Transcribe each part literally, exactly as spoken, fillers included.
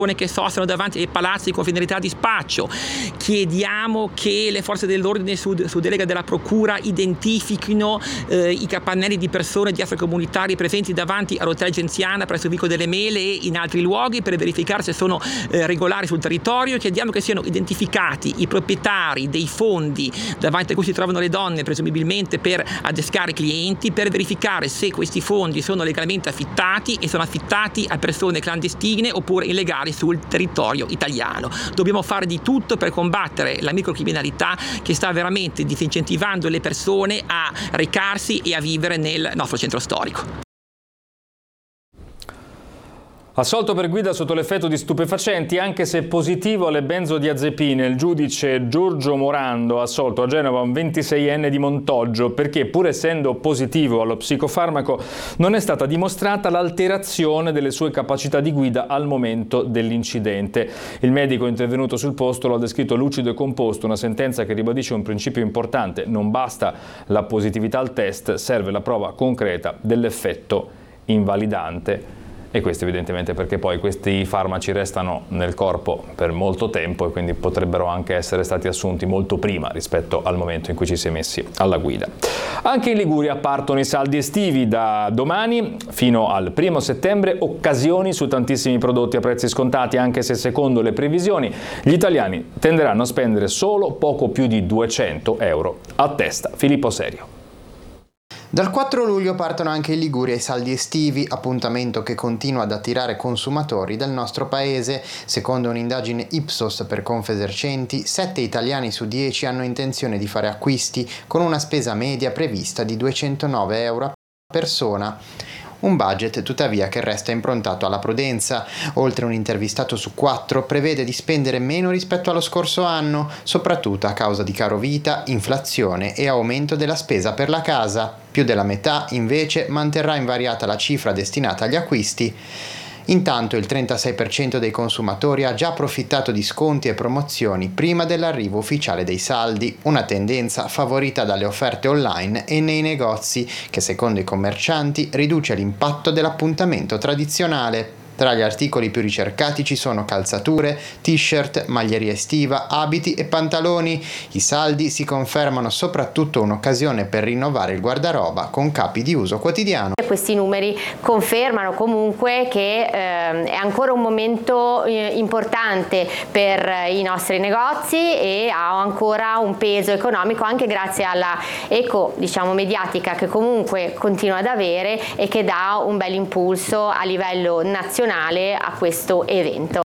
che sostano davanti ai palazzi con finalità di spaccio. Chiediamo che le forze dell'ordine su, su delega della procura identifichino eh, i capannelli di persone di extracomunitari presenti davanti all'hotel Genziana presso il Vico delle Mele e in altri luoghi per verificare se sono eh, regolari sul territorio. Chiediamo che siano identificati i proprietari dei fondi davanti a cui si trovano le donne, presumibilmente per adescare clienti, per verificare se questi fondi sono legalmente affittati e sono affittati a persone clandestine oppure illegali sul territorio italiano. Dobbiamo fare di tutto per combattere la microcriminalità che sta veramente disincentivando le persone a recarsi e a vivere nel nostro centro storico. Assolto per guida sotto l'effetto di stupefacenti, anche se positivo alle benzodiazepine, il giudice Giorgio Morando ha assolto a Genova un ventiseienne di Montoggio perché, pur essendo positivo allo psicofarmaco, non è stata dimostrata l'alterazione delle sue capacità di guida al momento dell'incidente. Il medico intervenuto sul posto lo ha descritto lucido e composto, una sentenza che ribadisce un principio importante: non basta la positività al test, serve la prova concreta dell'effetto invalidante. E questo evidentemente perché poi questi farmaci restano nel corpo per molto tempo e quindi potrebbero anche essere stati assunti molto prima rispetto al momento in cui ci si è messi alla guida. Anche in Liguria partono i saldi estivi. Da domani fino al primo settembre occasioni su tantissimi prodotti a prezzi scontati, anche se secondo le previsioni gli italiani tenderanno a spendere solo poco più di duecento euro a testa. Filippo Serio. Dal quattro luglio partono anche in Liguria i saldi estivi, appuntamento che continua ad attirare consumatori del nostro paese. Secondo un'indagine Ipsos per Confesercenti, sette italiani su dieci hanno intenzione di fare acquisti, con una spesa media prevista di duecentonove euro a persona. Un budget tuttavia che resta improntato alla prudenza. Oltre un intervistato su quattro prevede di spendere meno rispetto allo scorso anno, soprattutto a causa di caro vita, inflazione e aumento della spesa per la casa. Più della metà, invece, manterrà invariata la cifra destinata agli acquisti. Intanto il trentasei per cento dei consumatori ha già approfittato di sconti e promozioni prima dell'arrivo ufficiale dei saldi, una tendenza favorita dalle offerte online e nei negozi, che secondo i commercianti riduce l'impatto dell'appuntamento tradizionale. Tra gli articoli più ricercati ci sono calzature, t-shirt, maglieria estiva, abiti e pantaloni. I saldi si confermano soprattutto un'occasione per rinnovare il guardaroba con capi di uso quotidiano. Questi numeri confermano comunque che eh, è ancora un momento eh, importante per i nostri negozi e ha ancora un peso economico anche grazie alla eco, diciamo, mediatica che comunque continua ad avere e che dà un bel impulso a livello nazionale a questo evento.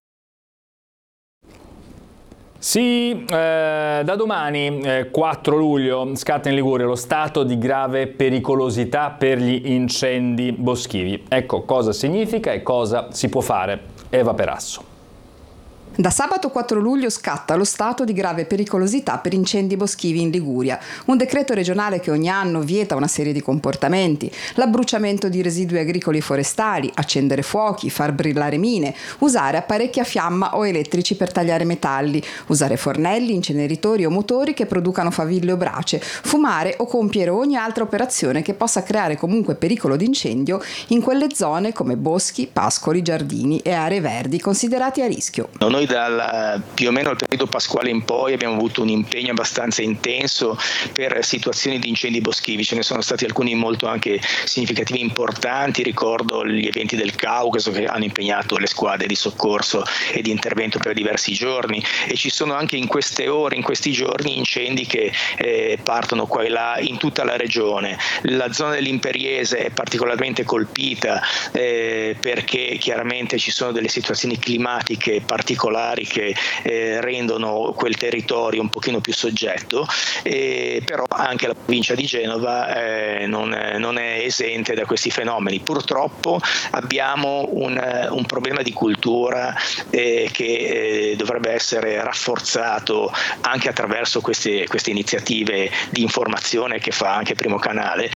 Sì, eh, da domani, eh, quattro luglio, scatta in Liguria lo stato di grave pericolosità per gli incendi boschivi. Ecco cosa significa e cosa si può fare. Eva Perasso. Da sabato quattro luglio scatta lo stato di grave pericolosità per incendi boschivi in Liguria, un decreto regionale che ogni anno vieta una serie di comportamenti: l'abbruciamento di residui agricoli e forestali, accendere fuochi, far brillare mine, usare apparecchi a fiamma o elettrici per tagliare metalli, usare fornelli, inceneritori o motori che producano faville o brace, fumare o compiere ogni altra operazione che possa creare comunque pericolo di incendio in quelle zone come boschi, pascoli, giardini e aree verdi considerati a rischio. Noi dal più o meno il periodo pasquale in poi abbiamo avuto un impegno abbastanza intenso per situazioni di incendi boschivi. Ce ne sono stati alcuni molto anche significativi, importanti. Ricordo gli eventi del Caucaso che hanno impegnato le squadre di soccorso e di intervento per diversi giorni, e ci sono anche in queste ore, in questi giorni, incendi che eh, partono qua e là in tutta la regione. La zona dell'Imperiese è particolarmente colpita eh, perché chiaramente ci sono delle situazioni climatiche particolari che eh, rendono quel territorio un pochino più soggetto, eh, però anche la provincia di Genova eh, non, non è esente da questi fenomeni. Purtroppo abbiamo un, un problema di cultura eh, che eh, dovrebbe essere rafforzato anche attraverso queste, queste iniziative di informazione che fa anche Primo Canale.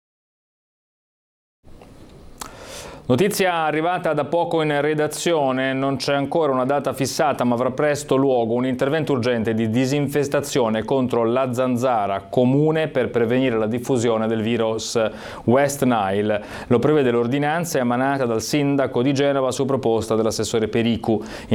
Notizia arrivata da poco in redazione: non c'è ancora una data fissata, ma avrà presto luogo un intervento urgente di disinfestazione contro la zanzara comune per prevenire la diffusione del virus West Nile. Lo prevede l'ordinanza emanata dal sindaco di Genova su proposta dell'assessore Pericu.